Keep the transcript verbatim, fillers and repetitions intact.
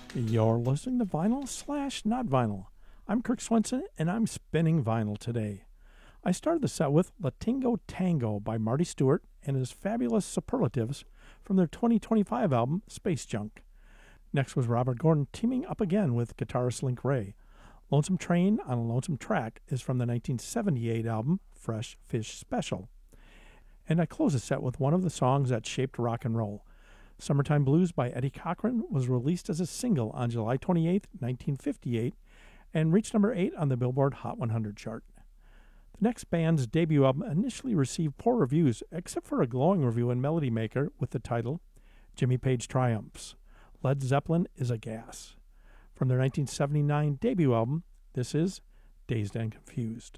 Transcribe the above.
You're listening to Vinyl slash Not Vinyl. I'm Kirk Swenson, and I'm spinning vinyl today. I started the set with Latingo Tango by Marty Stuart and his fabulous superlatives from their twenty twenty-five album, Space Junk. Next was Robert Gordon teaming up again with guitarist Link Wray. Lonesome Train on a Lonesome Track is from the nineteen seventy-eight album, Fresh Fish Special. And I close the set with one of the songs that shaped rock and roll. Summertime Blues by Eddie Cochran was released as a single on July twenty-eighth, nineteen fifty-eight, and reached number eight on the Billboard Hot one hundred chart. The next band's debut album initially received poor reviews, except for a glowing review in Melody Maker with the title, Jimmy Page Triumphs. Led Zeppelin is a Gas. From their nineteen seventy-nine debut album, this is Dazed and Confused.